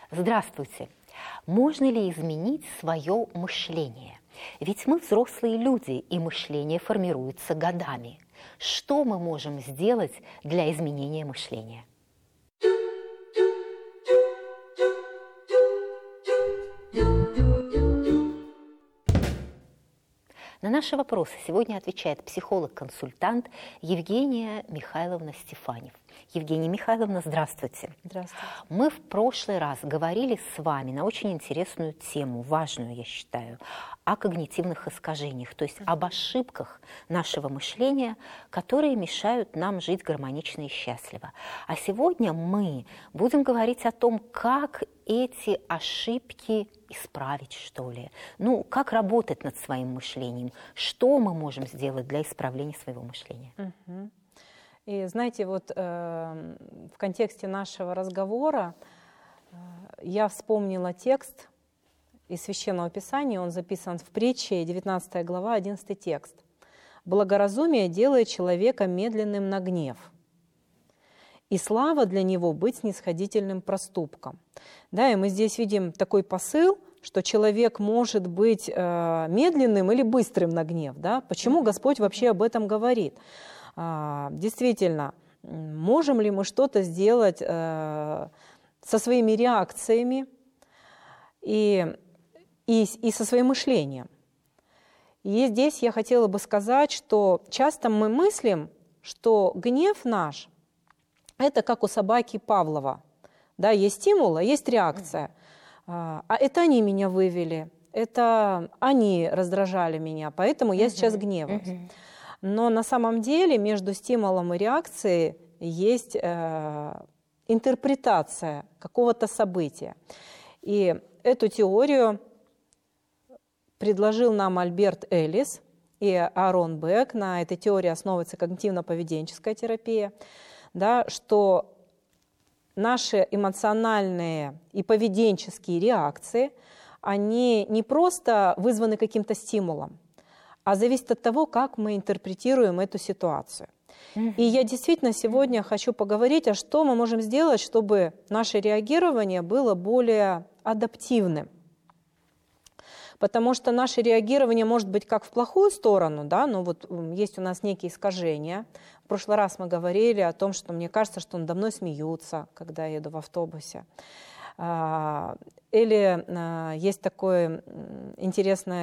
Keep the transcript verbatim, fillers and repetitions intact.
Здравствуйте! Можно ли изменить свое мышление? Ведь мы взрослые люди, и мышление формируется годами. Что мы можем сделать для изменения мышления? На наши вопросы сегодня отвечает психолог-консультант Евгения Михайловна Стефанев. Евгения Михайловна, здравствуйте. Здравствуйте. Мы в прошлый раз говорили с вами на очень интересную тему, важную, я считаю, о когнитивных искажениях, то есть об ошибках нашего мышления, которые мешают нам жить гармонично и счастливо. А сегодня мы будем говорить о том, как эти ошибки исправить, что ли. Ну, как работать над своим мышлением, что мы можем сделать для исправления своего мышления. Угу. И знаете, вот э, в контексте нашего разговора э, я вспомнила текст из Священного Писания, он записан в притче, девятнадцатая глава, одиннадцатый текст. «Благоразумие делает человека медленным на гнев, и слава для него быть снисходительным проступком». Да, и мы здесь видим такой посыл, что человек может быть э, медленным или быстрым на гнев. Да? Почему Господь вообще об этом говорит? А, действительно, можем ли мы что-то сделать э, со своими реакциями и, и, и со своим мышлением? И здесь я хотела бы сказать, что часто мы мыслим, что гнев наш – это как у собаки Павлова. Да, есть стимул, а есть реакция. А это они меня вывели, это они раздражали меня, поэтому я сейчас гневаюсь. Но на самом деле между стимулом и реакцией есть э, интерпретация какого-то события. И эту теорию предложил нам Альберт Эллис и Аарон Бек. На этой теории основывается когнитивно-поведенческая терапия, да, что наши эмоциональные и поведенческие реакции, они не просто вызваны каким-то стимулом, а зависит от того, как мы интерпретируем эту ситуацию. Mm-hmm. И я действительно сегодня хочу поговорить, а что мы можем сделать, чтобы наше реагирование было более адаптивным. Потому что наше реагирование может быть как в плохую сторону, да, ну вот есть у нас некие искажения. В прошлый раз мы говорили о том, что мне кажется, что надо мной смеются, когда я еду в автобусе. Или есть такое интересное